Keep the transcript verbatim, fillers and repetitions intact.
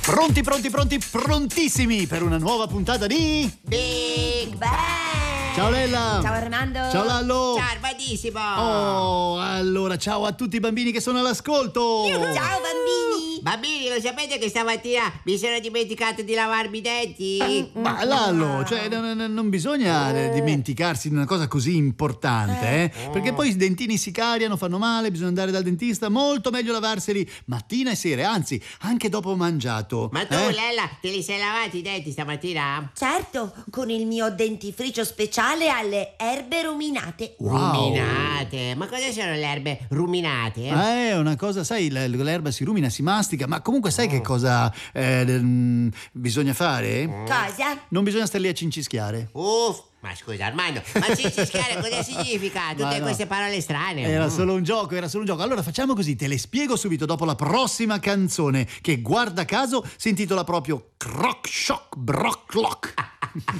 Pronti, pronti, pronti, prontissimi per una nuova puntata di Big Bang! Ciao Lella! Ciao Armando! Ciao Lallo! Ciao Armadissimo! Oh, allora, ciao a tutti i bambini che sono all'ascolto! Ciao bambini! Bambini, lo sapete che stamattina mi sono dimenticato di lavarmi i denti? Ma Lallo, cioè non, non- non bisogna eh, dimenticarsi di una cosa così importante, eh? Perché poi i dentini si cariano, fanno male, bisogna andare dal dentista, molto meglio lavarseli mattina e sera, anzi, anche dopo mangiato. Ma tu, eh? Lella, te li sei lavati i denti stamattina? Certo, con il mio dentifricio speciale alle erbe ruminate. Wow. Ruminate? Ma cosa sono le erbe ruminate? Eh, è una cosa, sai, l- l'erba si rumina, si mastica, ma comunque sai che cosa eh, mm, bisogna fare? Cosa? Non bisogna stare lì a cincischiare. Uff, ma scusa Armando, ma cincischiare cosa significa? Tutte Ma no. queste parole strane. Era Mm. solo un gioco, era solo un gioco. Allora facciamo così, te le spiego subito dopo la prossima canzone che, guarda caso, si intitola proprio Croc Shock Brock Lock. Ah,